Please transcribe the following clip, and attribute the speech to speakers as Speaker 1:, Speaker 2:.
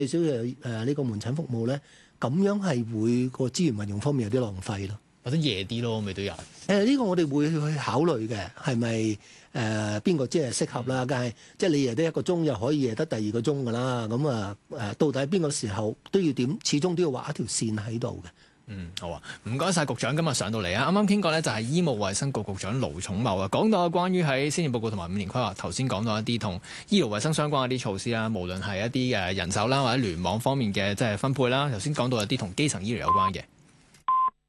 Speaker 1: 少呢個門診服務咧，咁樣係會個資源運用方面有啲浪費咯。
Speaker 2: 或者夜啲咯，咪都有。
Speaker 1: 呢個我哋會去考慮嘅，係咪邊個即係適合啦？但係即係你夜得1個鐘，又可以夜得第2個鐘㗎啦。咁到底邊個時候都要點？始終都要畫一條線喺度嘅。
Speaker 2: 好啊，唔該晒局長今日上到嚟啊！啱啱傾過呢，就係醫務衛生局局長盧寵茂啊，講到關於喺施政報告同埋5年規劃，頭先講到一啲同醫療衛生相關嘅啲措施啦，無論係一啲人手啦或者聯網方面嘅即係分配啦，頭先講到一啲同基層醫療有關嘅。